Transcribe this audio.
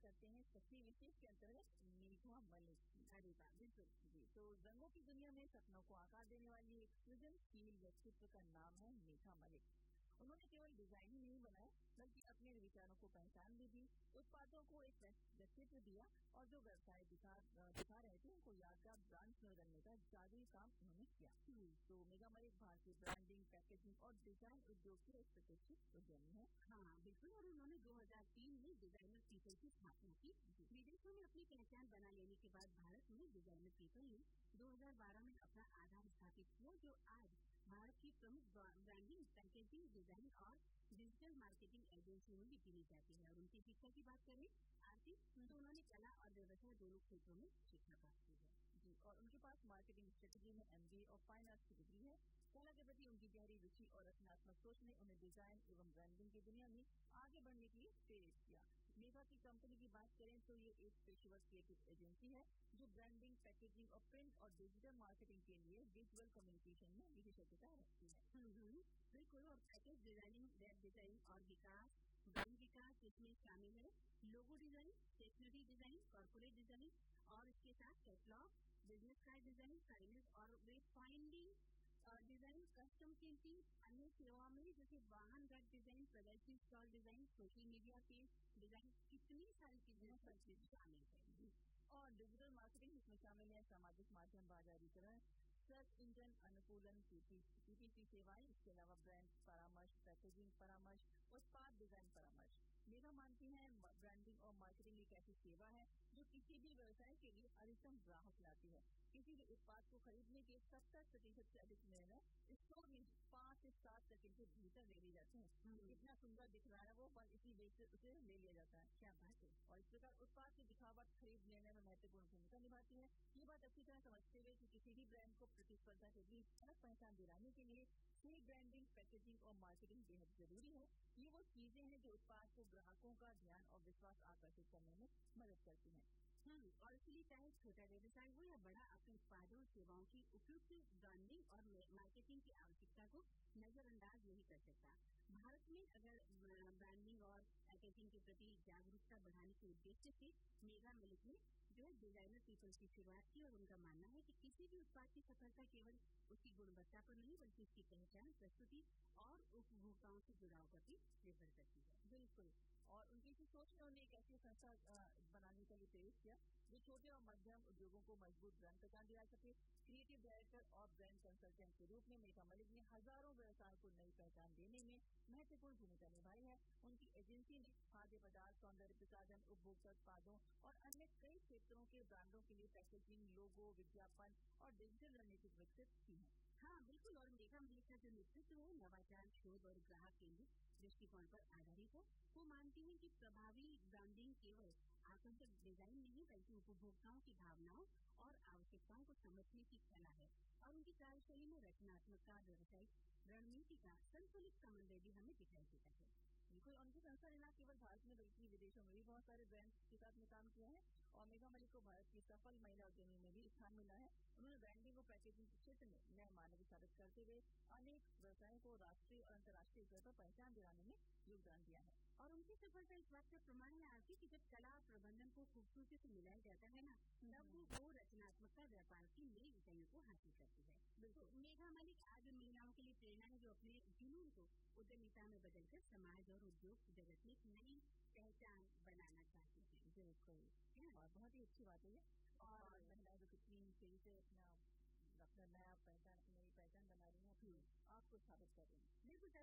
करते हैं सखी विशेष के अंतर्गत मेघा मलिक की। अरे वाह, बिल्कुल जी, तो रंगों की दुनिया में सपनों को आकार देने वाली एक सृजनशील व्यक्तित्व का नाम है मेघा मलिक। उन्होंने केवल डिजाइन ही नहीं बनाया बल्कि अपने विचारों को पहचान भी दी, उत्पादों को एक व्यक्तित्व दिया और जो व्यवसाय दिखा रहे थे उनको यादगार ब्रांड बदलने का जादुई काम उन्होंने किया। तो मेघा मलिक भारतीय ब्रांडिंग, पैकेजिंग और डिजाइन उद्योग के एक प्रतिष्ठित उद्यमी है। हाँ बिल्कुल, और उन्होंने 2003 में डिजाइनर पीपल की स्थापना की। विदेशों में अपनी पहचान बना लेने के बाद भारत में डिजाइनर पीपल ने 2012 में अपना आधार स्थापित किया, जो आज भारत की प्रमुख ब्रांडिंग, पैकेजिंग, डिजाइन और डिजिटल मार्केटिंग एजेंसी में भी गिनी जाती है। और उनकी शिक्षा की बात करें आरती, तो उन्होंने कला और व्यवसाय दोनों क्षेत्रों में शिक्षा प्राप्त की है। जी, और उनके पास मार्केटिंग स्ट्रेटेजी में MBA और फाइन आर्ट्स की डिग्री है। कला के प्रति उनकी गहरी रुचि और रचनात्मक सोच ने उन्हें डिजाइन एवं ब्रांडिंग की दुनिया में आगे बढ़ने के लिए प्रेरित किया। मेघा की कंपनी की बात करें तो ये एक पेशेवर क्रिएटिव एजेंसी है जो ब्रांडिंग, पैकेजिंग और प्रिंट और डिजिटल मार्केटिंग के लिए विजुअल कम्युनिकेशन में विशेषज्ञता रखती है। बिल्कुल, और पैकेज डिजाइनिंग, वेब डिजाइन और विकास, ब्रांड विकास इसमें शामिल है। Logo design, stationery design, corporate design और इसके साथ catalogue, business card design, signage और web finding design, custom printing, अन्य सेवाओं में जैसे वाहन घाट डिजाइन, प्रदर्शनी stall design, social media page design, कितनी सारी चीजें शामिल है। और डिजिटल मार्केटिंग इसमें शामिल है सामाजिक माध्यम, बाजारीकरण, सर्च इंजन अनुकूलन, PPC सेवाएं, इसके अलावा ब्रांड परामर्श, पैकेजिंग परामर्श, उत्पाद डिजाइन परामर्श। मेघा मानती है ब्रांडिंग और मार्केटिंग एक ऐसी सेवा है जो किसी भी व्यवसाय के लिए अधिकतम ग्राहक लाती है। किसी भी उत्पाद को खरीदने के 70% से अधिक निर्णय स्टोर में 5 से 7 सेकंड के भीतर ले लिए जाते हैं। कितना सुंदर दिख रहा है वो, पर इसी वजह से उसे ले लिया जाता है। क्या बात है। और इस प्रकार उत्पाद की दिखावट खरीद निर्णय में महत्वपूर्ण भूमिका निभाती है। ये बात अच्छी तरह समझते हुए कि किसी भी ब्रांड को प्रतिस्पर्धा के बीच अलग पहचान दिलाने के लिए सही ब्रांडिंग, पैकेजिंग और मार्केटिंग बेहद जरूरी है। ये वो चीजें हैं जो उत्पाद को ग्राहकों का ध्यान और विश्वास आकर्षित करने में मदद करती हैं। और इसलिए चाहे छोटा व्यवसाय हो या बड़ा, अपने उत्पादों और सेवाओं की उपयुक्त ब्रांडिंग और मार्केटिंग की आवश्यकता को नजरअंदाज नहीं कर सकता। भारत में अगर ब्रांडिंग और पैकेजिंग के प्रति जागरूकता बढ़ाने के उद्देश्य से मेघा मलिक ने जो है डिजाइनर पीपल की शुरुआत की, और उनका मानना है कि किसी भी उत्पाद की सफलता केवल उसकी गुणवत्ता पर नहीं बल्कि उसकी पहचान, प्रस्तुति और उपभोक्ताओं से जुड़ाव पर भी निर्भर करती है। बिल्कुल, और उनकी इसी सोच ने उन्हें एक ऐसी संस्था बनाने के लिए प्रेरित किया जो छोटे और मध्यम उद्योगों को मजबूत ब्रांड पहचान दिला सके। क्रिएटिव डायरेक्टर और ब्रांड कंसल्टेंट के रूप में मेघा मलिक ने हजारों व्यवसायों को नई पहचान देने में महत्वपूर्ण भूमिका निभाई है। उनकी एजेंसी ने खाद्य पदार्थ, सौंदर्य प्रसाधन, उपभोक्ता उत्पादों और अन्य कई क्षेत्रों के ब्रांडों के लिए पैकेजिंग, लोगो, विज्ञापन और डिजिटल रणनीति विकसित की है। हाँ बिल्कुल, और मेघा मलिक का जो नेतृत्व है नवाचार, शोध और ग्राहक केंद्रित दृष्टिकोण पर आधारित है। वो मानती है कि प्रभावी ब्रांडिंग केवल आकर्षक डिजाइन नहीं बल्कि उपभोक्ताओं की भावनाओं और आवश्यकताओं को समझने की कला है। और उनकी कार्यशैली में रचनात्मकता, व्यावसायिक रणनीति का संतुलित समन्वय भी हमें दिखाई देता है। बिल्कुल, उनकी संस्था ने न केवल भारत में बल्कि विदेशों में भी बहुत सारे ब्रांड्स के साथ में काम किया है। और मेघा मलिक को भारत की सफल महिला उद्यमी में भी स्थान मिला है। उन्होंने ब्रांडिंग और पैकेजिंग के क्षेत्र में नए मानव साबित करते हुए अनेक व्यवसायों को राष्ट्रीय और अंतर्राष्ट्रीय स्तर पर पहचान दिलाने में योगदान दिया है। और उनकी सफलता इस बात का प्रमाण है आरती कि जब कला और प्रबंधन को खूबसूरती से मिलाया जाता है ना, तब वो रचनात्मकता व्यापार की नई ऊंचाइयों को हासिल करती है। तो मेघा मलिक आज उन महिलाओं के लिए प्रेरणा है जो अपने जुनून को उद्यमिता में बदलकर समाज और उद्योग जगत में एक नई पहचान बनाना चाहती है। बिल्कुल, और बहुत ही अच्छी बात है ये। और महिलाएं जो कितनी तेजी से अपना नया पहचान, अपनी नई पहचान बना रही है, आपको साबित कर रही है। बिल्कुल,